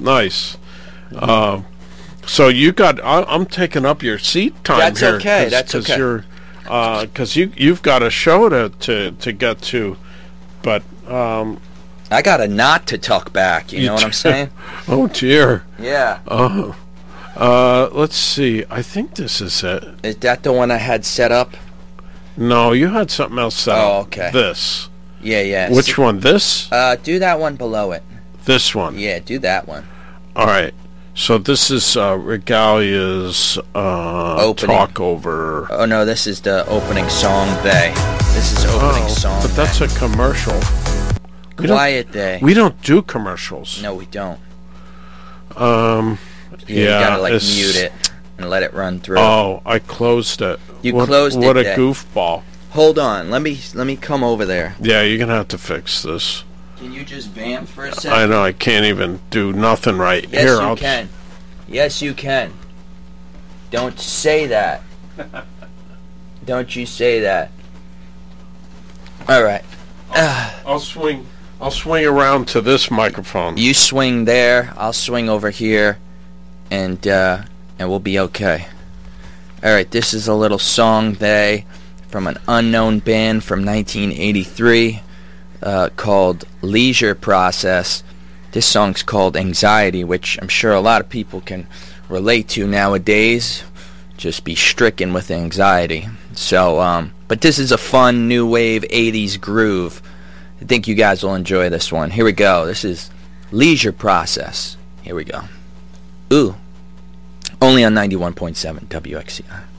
Nice. So you got. I'm taking up your seat time That's here. okay. That's okay. You're, because you've got a show to get to, but I got a knot to tuck back. You know what I'm saying? Oh dear. Yeah. Let's see. I think this is it. Is that the one I had set up? No, you had something else set up. Oh, okay. This. Yeah. Which one? This? Do that one below it. This one. Yeah, do that one. All right. So this is Regalia's talk over. Oh no, this is the opening song day. This is opening song. But that's a commercial. Quiet day. We don't do commercials. No, we don't. Yeah, you gotta mute it and let it run through. Oh, I closed it. Closed it. What a goofball. Hold on, let me come over there. Yeah, you're gonna have to fix this. Can you just vamp for a second? I know, I can't even do nothing right. Yes, Here, you can. Yes, you can. Don't say that. Don't you say that. All right. I'll swing around to this microphone. You swing there, I'll swing over here, and we'll be okay. All right, this is a little song from an unknown band from 1983 called Leisure Process. This song's called Anxiety, which I'm sure a lot of people can relate to nowadays. Just be stricken with anxiety. So, but this is a fun new wave 80s groove. I think you guys will enjoy this one. Here we go. This is Leisure Process. Here we go. Ooh. Only on 91.7 WXCI.